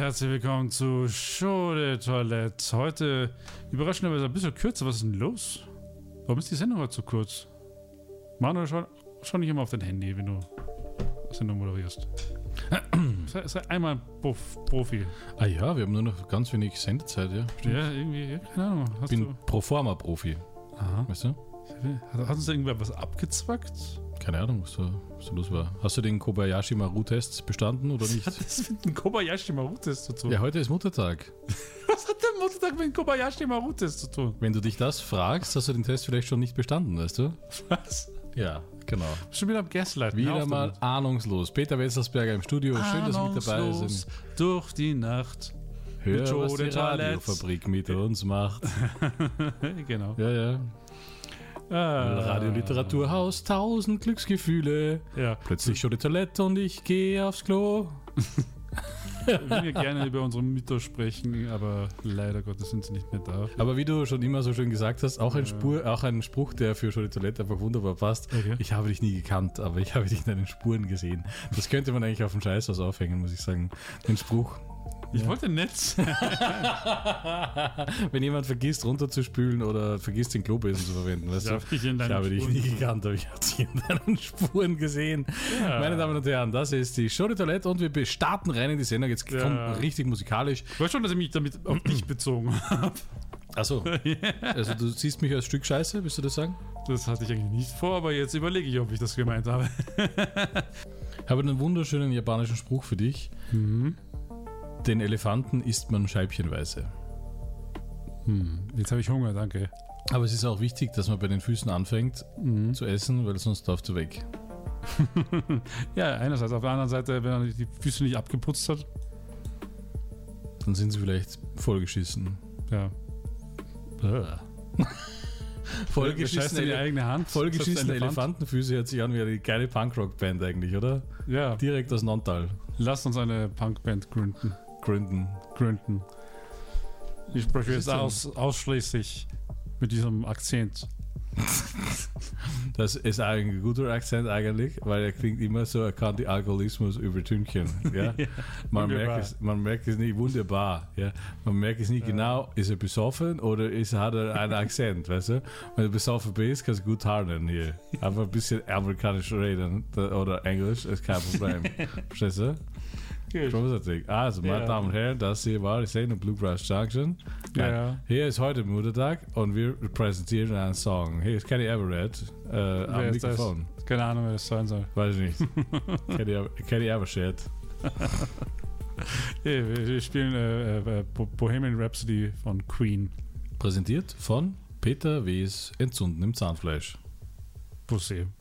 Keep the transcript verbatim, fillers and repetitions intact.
herzlich willkommen zu Show de Toilette. Heute überraschenderweise ein bisschen kürzer. Was ist denn los? Warum ist die Sendung heute so kurz? Manuel, schau, schau nicht immer auf dein Handy, wenn du Sendung moderierst. Sei, sei einmal Prof, Profi. Ah ja, wir haben nur noch ganz wenig Sendezeit, ja. Stimmt. Ja, irgendwie, ja, keine Ahnung. Ich bin Proforma-Profi. Aha. Weißt du? Hat, hat uns da irgendwer was abgezwackt? Keine Ahnung, was da, was da los war. Hast du den Kobayashi Maru-Test bestanden oder nicht? Was hat das mit dem Kobayashi Maru-Test zu tun? Ja, heute ist Muttertag. Was hat der Muttertag mit dem Kobayashi Maru-Test zu tun? Wenn du dich das fragst, hast du den Test vielleicht schon nicht bestanden, weißt du? Was? Ja, genau. Schon wieder am Gaslighten. Wieder mal damit. Ahnungslos. Peter Wetzelsberger im Studio. Schön, dass Sie mit dabei sind. Durch die Nacht. Hör, was die Radiofabrik mit uns macht. Genau. Ja, ja. Ah. Radioliteraturhaus, tausend Glücksgefühle. Ja. Plötzlich schon die Toilette und ich gehe aufs Klo. Wir würden ja gerne über unsere Mütter sprechen, aber leider Gottes sind sie nicht mehr da. Aber wie du schon immer so schön gesagt hast, auch ein, Spur, auch ein Spruch, der für schon die Toilette einfach wunderbar passt. Okay. Ich habe dich nie gekannt, aber ich habe dich in deinen Spuren gesehen. Das könnte man eigentlich auf dem Scheißhaus aufhängen, muss ich sagen. Den Spruch. Ich ja. wollte nett. Wenn jemand vergisst runterzuspülen oder vergisst den Klobesen zu verwenden, weißt ja, du? Ich, ich habe dich nie gekannt, aber ich habe dich in deinen Spuren gesehen. Ja. Meine Damen und Herren, das ist die Show de Toilette und wir starten rein in die Sendung. Jetzt ja. kommt richtig musikalisch. Ich weiß schon, dass ich mich damit auf dich bezogen habe. Achso. Also du siehst mich als Stück Scheiße, willst du das sagen? Das hatte ich eigentlich nicht vor, aber jetzt überlege ich, ob ich das gemeint habe. Ich habe einen wunderschönen japanischen Spruch für dich. Mhm. Den Elefanten isst man scheibchenweise. Hm, jetzt habe ich Hunger, danke. Aber es ist auch wichtig, dass man bei den Füßen anfängt mhm. zu essen, weil sonst läuft er weg. Ja, einerseits. Auf der anderen Seite, wenn er die Füße nicht abgeputzt hat, dann sind sie vielleicht vollgeschissen. Ja. Vollgeschissene die eigene Hand. Vollgeschissene Elefantenfüße hört sich an wie eine geile Punkrock-Band eigentlich, oder? Ja. Direkt aus Nontal. Lass uns eine Punkband gründen. Gründen. Gründen. Ich spreche jetzt aus, ausschließlich mit diesem Akzent. Das ist ein guter Akzent eigentlich, weil er klingt immer so, er kann die Alkoholismus übertünchen. Ja? Ja, man, merkt es, man merkt es nicht wunderbar. Ja? Man merkt es nicht ja. genau, ist er besoffen oder ist, hat er einen Akzent, weißt du? Wenn du besoffen bist, kannst du gut tarnen hier. Einfach ein bisschen amerikanisch reden oder Englisch, ist kein Problem. Verstehst du? Großartig. Also, meine ja. Damen und Herren, das hier war die Sendung Bluegrass Junction. Ja. Ja. Hier ist heute Muttertag und wir präsentieren einen Song. Hier ist Kenny Everett äh, am Mikrofon. Das? Keine Ahnung, wer das sein soll. Weiß ich nicht. Kenny, Kenny Everett. Hey, wir spielen äh, äh, Bohemian Rhapsody von Queen. Präsentiert von Peter W.'s Entzünden im Zahnfleisch. Pussy.